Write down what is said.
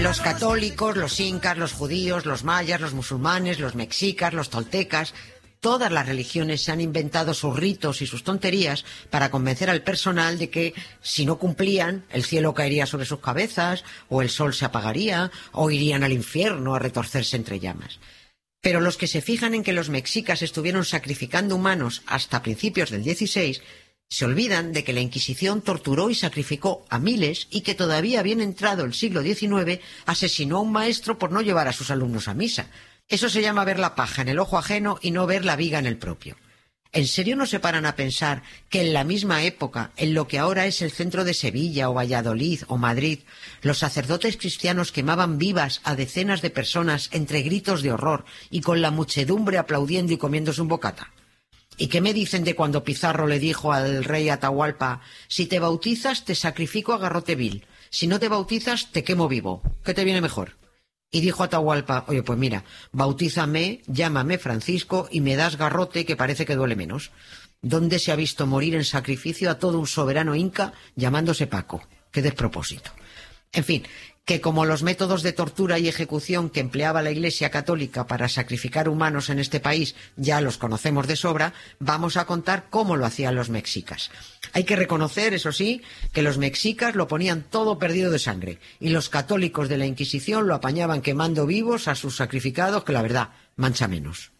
Los católicos, los incas, los judíos, los mayas, los musulmanes, los mexicas, los toltecas, todas las religiones se han inventado sus ritos y sus tonterías para convencer al personal de que si no cumplían, el cielo caería sobre sus cabezas, o el sol se apagaría, o irían al infierno a retorcerse entre llamas. Pero los que se fijan en que los mexicas estuvieron sacrificando humanos hasta principios del XVI, se olvidan de que la Inquisición torturó y sacrificó a miles y que todavía bien entrado el siglo XIX asesinó a un maestro por no llevar a sus alumnos a misa. Eso se llama ver la paja en el ojo ajeno y no ver la viga en el propio. ¿En serio no se paran a pensar que en la misma época, en lo que ahora es el centro de Sevilla o Valladolid o Madrid, los sacerdotes cristianos quemaban vivas a decenas de personas entre gritos de horror y con la muchedumbre aplaudiendo y comiéndose un bocata? ¿Y qué me dicen de cuando Pizarro le dijo al rey Atahualpa: si te bautizas te sacrifico a garrote vil, si no te bautizas te quemo vivo? ¿Qué te viene mejor? Y dijo Atahualpa: oye, pues mira, bautízame, llámame Francisco y me das garrote que parece que duele menos. ¿Dónde se ha visto morir en sacrificio a todo un soberano inca llamándose Paco? ¡Qué despropósito! En fin, que como los métodos de tortura y ejecución que empleaba la Iglesia Católica para sacrificar humanos en este país ya los conocemos de sobra, vamos a contar cómo lo hacían los mexicas. Hay que reconocer, eso sí, que los mexicas lo ponían todo perdido de sangre y los católicos de la Inquisición lo apañaban quemando vivos a sus sacrificados, que la verdad, mancha menos.